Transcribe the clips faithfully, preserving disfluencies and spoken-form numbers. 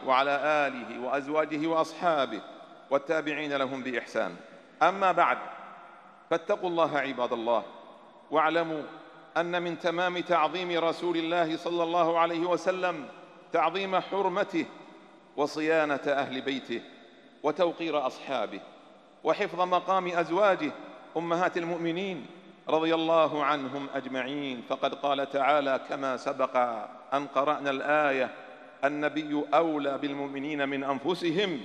وعلى آله وأزواجه وأصحابه والتابعين لهم بإحسان. أما بعد، فاتقوا الله عباد الله، واعلموا أن من تمام تعظيم رسول الله صلى الله عليه وسلم تعظيم حرمته وصيانة أهل بيته وتوقير أصحابه وحفظ مقام أزواجه أمهات المؤمنين رضي الله عنهم أجمعين. فقد قال تعالى كما سبق أن قرأنا الآية: النبي أولى بالمؤمنين من أنفسهم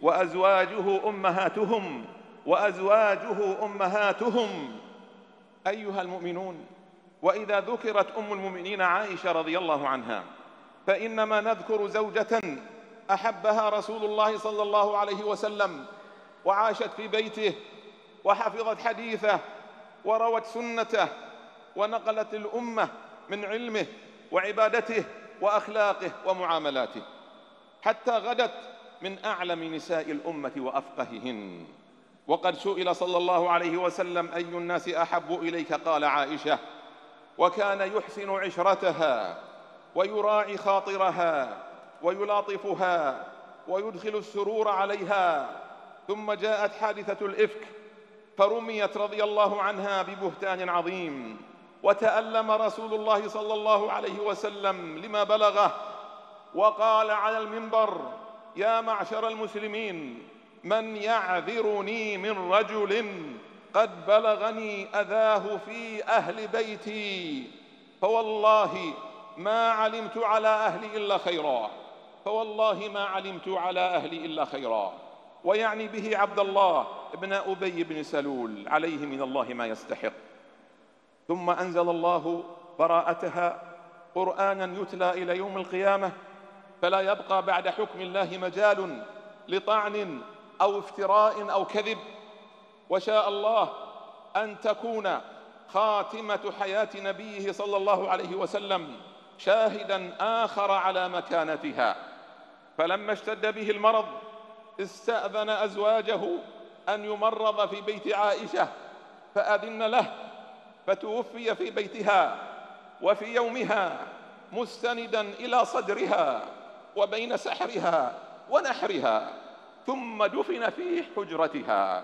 وأزواجه أمهاتهم وأزواجه أمهاتهم. أيها المؤمنون، وإذا ذكرت أم المؤمنين عائشة رضي الله عنها فإنما نذكر زوجة أحبها رسول الله صلى الله عليه وسلم، وعاشت في بيته وحفظت حديثه وروت سنته ونقلت الأمة من علمه وعبادته وأخلاقه ومعاملاته، حتى غدت من أعلم نساء الأمة وأفقههن. وقد سئل صلى الله عليه وسلم: أي الناس أحب إليك؟ قال: عائشة. وكان يحسن عشرتها ويراعي خاطرها ويلاطفها ويدخل السرور عليها. ثم جاءت حادثة الإفك فرميت رضي الله عنها ببهتان عظيم، وتألم رسول الله صلى الله عليه وسلم لما بلغه، وقال على المنبر: يا معشر المسلمين، من يعذرني من رجل قد بلغني أذاه في أهل بيتي، فوالله ما علمت على أهلي إلا خيرا، فوالله ما علمت على أهلي إلا خيرا. ويعني به عبد الله ابن أبي بن سلول عليه من الله ما يستحق. ثم أنزل الله براءتها قرآنا يتلى إلى يوم القيامة، فلا يبقى بعد حكم الله مجال لطعن أو افتراء أو كذب. وشاء الله أن تكون خاتمة حياة نبيه صلى الله عليه وسلم شاهدا آخر على مكانتها. فلما اشتد به المرض استأذن أزواجه أن يمرض في بيت عائشة، فأذن له، فتوفي في بيتها وفي يومها مستندا إلى صدرها وبين سحرها ونحرها، ثم دفن في حجرتها.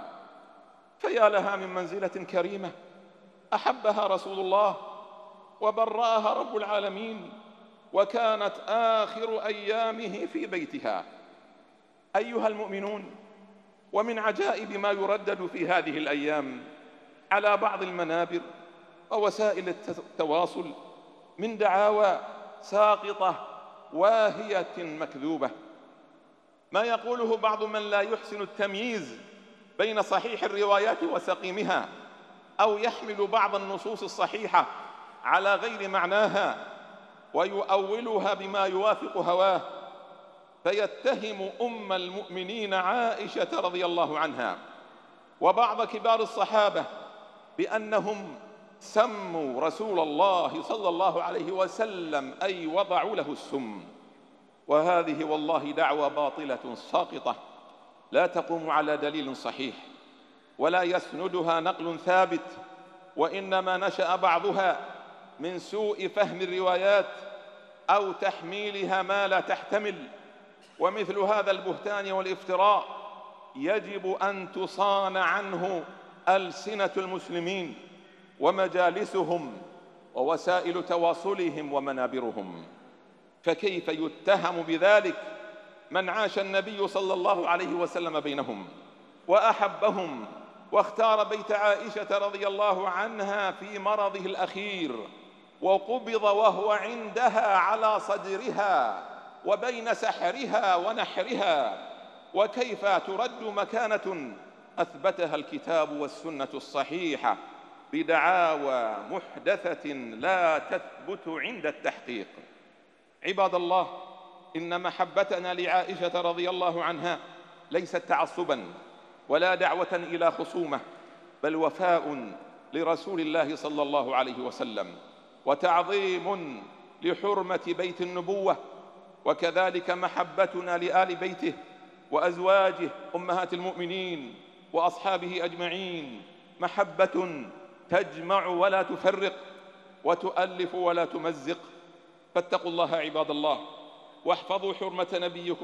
فيا لها من منزلة كريمة أحبها رسول الله وبرأها رب العالمين، وكانت آخر أيامه في بيتها. أيها المؤمنون، ومن عجائب ما يردد في هذه الأيام على بعض المنابر ووسائل التواصل من دعاوى ساقطة واهية مكذوبة، ما يقوله بعض من لا يحسن التمييز بين صحيح الروايات وسقيمها، أو يحمل بعض النصوص الصحيحة على غير معناها ويؤولها بما يوافق هواه، فيتهم أم المؤمنين عائشة رضي الله عنها وبعض كبار الصحابة بأنهم سموا رسول الله صلى الله عليه وسلم، أي وضعوا له السم. وهذه والله دعوى باطلة ساقطة لا تقوم على دليل صحيح ولا يسندها نقل ثابت، وإنما نشأ بعضها من سوء فهم الروايات أو تحميلها ما لا تحتمل. ومثل هذا البهتان والافتراء يجب أن تصان عنه ألسنة المسلمين ومجالسهم ووسائل تواصلهم ومنابرهم. فكيف يتهم بذلك من عاش النبي صلى الله عليه وسلم بينهم وأحبهم واختار بيت عائشة رضي الله عنها في مرضه الأخير، وقبض وهو عندها على صدرها وبين سحرها ونحرها؟ وكيف ترد مكانة أثبتها الكتاب والسنة الصحيحة بدعاوى محدثة لا تثبت عند التحقيق؟ عباد الله، إن محبتنا لعائشة رضي الله عنها ليست تعصبا ولا دعوة إلى خصومة، بل وفاء لرسول الله صلى الله عليه وسلم وتعظيم لحرمة بيت النبوة، وكذلك محبتنا لآل بيته وأزواجه أمهات المؤمنين وأصحابه أجمعين محبة تجمع ولا تفرق وتؤلف ولا تمزق. فاتقوا الله عباد الله، واحفظوا حرمة نبيكم